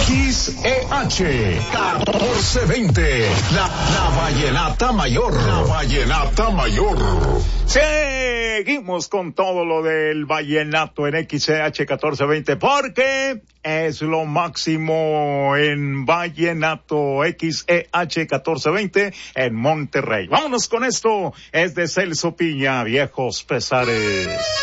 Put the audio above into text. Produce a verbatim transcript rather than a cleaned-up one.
X E H catorce veinte, la, la vallenata mayor, la vallenata mayor. Seguimos con todo lo del vallenato en X E H catorce veinte porque es lo máximo en vallenato X E H catorce veinte en Monterrey. Vámonos con esto, es de Celso Piña, Viejos Pesares.